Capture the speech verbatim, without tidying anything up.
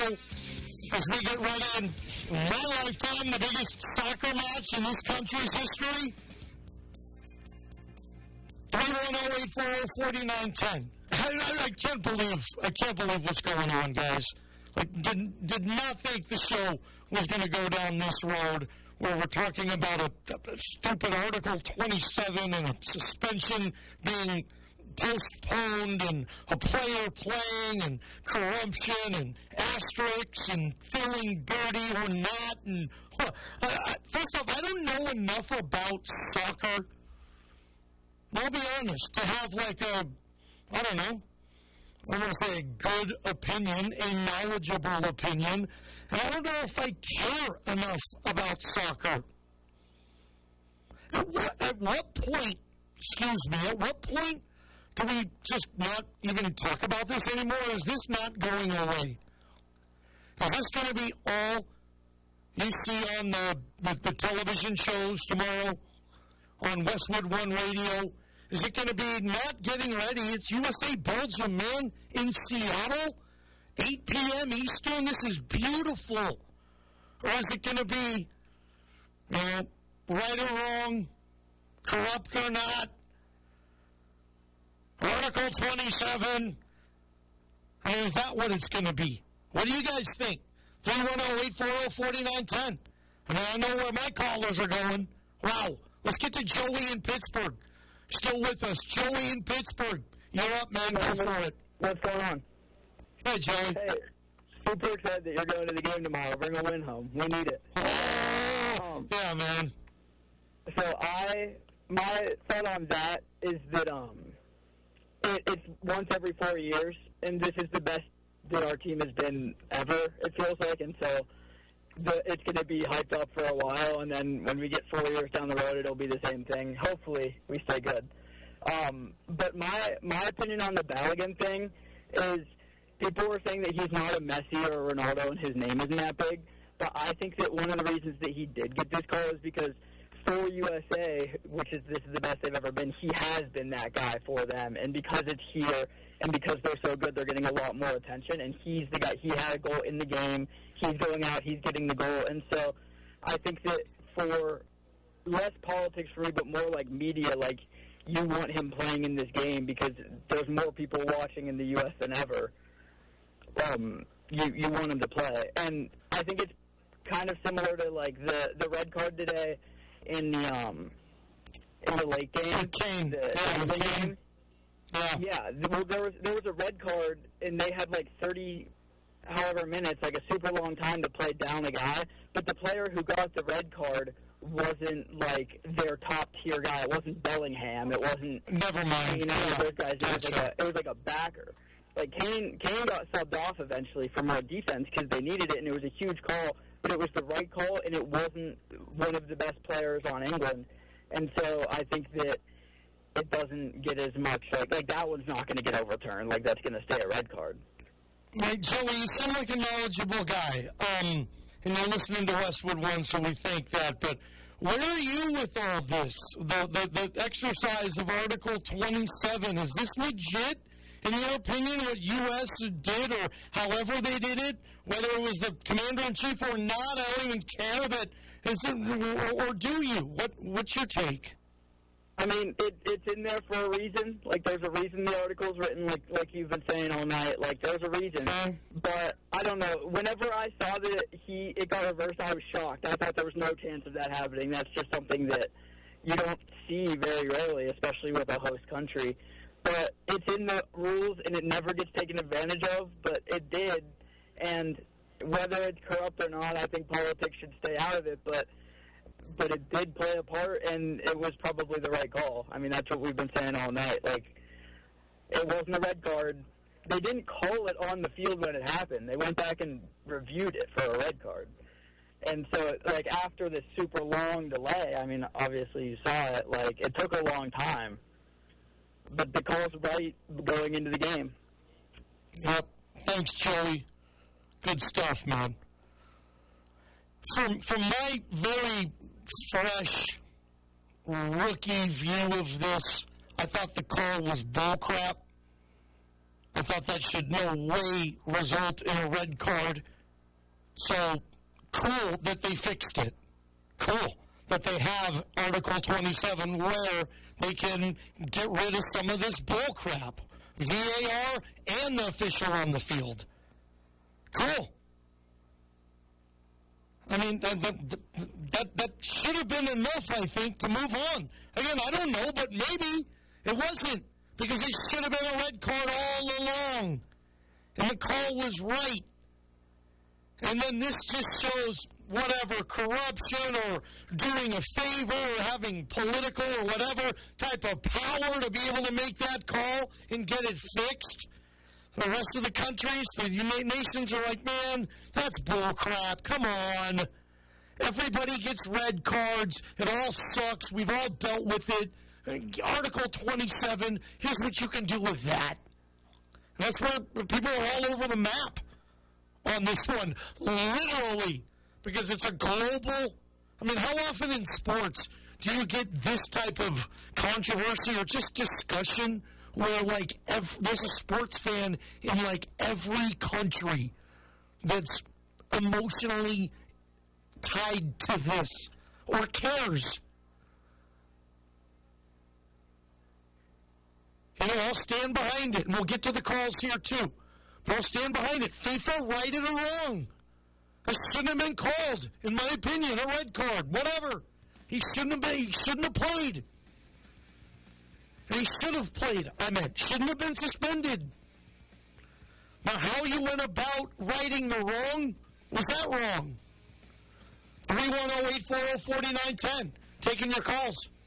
now as we get ready in my lifetime, the biggest soccer match in this country's history. three one zero, eight four zero, four nine one zero. I, I, I can't believe, I can't believe what's going on, guys. Like, did, did not think the show was going to go down this road where we're talking about a, a stupid Article twenty-seven and a suspension being postponed and a player playing and corruption and asterisks and feeling dirty or not. And uh, I, first off, I don't know enough about soccer. I'll be honest, to have like a, I don't know, I'm going to say a good opinion, a knowledgeable opinion, and I don't know if I care enough about soccer. At what, at what point, excuse me, at what point do we just not even talk about this anymore? Is this not going away? Is this going to be all you see on the, the, the television shows tomorrow, on Westwood One Radio? Is it going to be not getting ready? It's U S A Belgium, man, in Seattle, eight p.m. Eastern. This is beautiful. Or is it going to be, you know, right or wrong, corrupt or not, Article twenty-seven? I mean, is that what it's going to be? What do you guys think? three one zero, eight four zero, four nine one zero. I mean, I know where my callers are going. Wow. Let's get to Joey in Pittsburgh. Still with us. Joey in Pittsburgh. You're up, man. Go for it. What's going on? Hey, Joey. Hey, super excited that you're going to the game tomorrow. Bring a win home. We need it. Oh, um, yeah, man. So I, my thought on that is that um, it, it's once every four years, and this is the best that our team has been ever, it feels like, and so The, it's going to be hyped up for a while, and then when we get four years down the road, it'll be the same thing. Hopefully, we stay good. Um, but my my opinion on the Balogun thing is people were saying that he's not a Messi or a Ronaldo and his name isn't that big. But I think that one of the reasons that he did get this call is because for U S A, which is this is the best they've ever been, he has been that guy for them. And because it's here and because they're so good, they're getting a lot more attention. And he's the guy. He had a goal in the game. He's going out, he's getting the goal, and so I think that for less politics for me, but more like media, like you want him playing in this game because there's more people watching in the U S than ever. Um, you you want him to play, and I think it's kind of similar to like the the red card today in the um in the late game, Kane. the Yeah, the Kane. game. Yeah. Yeah, well, there was there was a red card, and they had like thirty. However minutes, like a super long time to play down a guy, but the player who got the red card wasn't like their top tier guy. It wasn't Bellingham. It wasn't Never mind. you know Yeah. those guys. It was, Gotcha. like a, it was like a backer. Like Kane, Kane got subbed off eventually for more defense because they needed it, and it was a huge call. But it was the right call, and it wasn't one of the best players on England. And so I think that it doesn't get as much like like that one's not going to get overturned. Like that's going to stay a red card. Hey, Joey, you sound like a knowledgeable guy. Um, and you're listening to Westwood One, so we think that. But where are you with all this? The, the, the exercise of Article twenty-seven, is this legit, in your opinion, what U S did or however they did it? Whether it was the commander-in-chief or not, I don't even care. That is it, or, or do you? What What's your take? I mean, it, it's in there for a reason. Like, there's a reason the article's written, like like you've been saying all night. Like, there's a reason. Okay. But, I don't know. Whenever I saw that he it got reversed, I was shocked. I thought there was no chance of that happening. That's just something that you don't see very rarely, especially with a host country. But it's in the rules, and it never gets taken advantage of, but it did. And whether it's corrupt or not, I think politics should stay out of it, but... But it did play a part, and it was probably the right call. I mean, that's what we've been saying all night. Like, it wasn't a red card. They didn't call it on the field when it happened. They went back and reviewed it for a red card. And so, like, after this super long delay, I mean, obviously you saw it, like, it took a long time. But the call's right going into the game. Yep. Thanks, Joey. Good stuff, man. From, from my very fresh rookie view of this, I thought the call was bullcrap. I thought that should no way result in a red card. So, cool that they fixed it. Cool that they have Article twenty-seven where they can get rid of some of this bull crap. V A R and the official on the field. Cool. I mean, that, that, that should have been enough, I think, to move on. Again, I don't know, but maybe it wasn't, because it should have been a red card all along. And the call was right. And then this just shows whatever corruption or doing a favor or having political or whatever type of power to be able to make that call and get it fixed. The rest of the countries, the United Nations are like, man, that's bull crap. Come on. Everybody gets red cards. It all sucks. We've all dealt with it. Article twenty-seven, here's what you can do with that. And that's where people are all over the map on this one, literally, because it's a global. I mean, how often in sports do you get this type of controversy or just discussion where, like, ev- there's a sports fan in, like, every country that's emotionally tied to this or cares? You know, I'll stand behind it, and we'll get to the calls here, too. But I'll stand behind it. FIFA, right it or wrong. It shouldn't have been called, in my opinion, a red card, whatever. He shouldn't have been, he shouldn't have played. And he should have played, I meant. Shouldn't have been suspended. Now, how you went about righting the wrong, was that wrong? three one zero, eight four zero, four nine one zero. Taking your calls.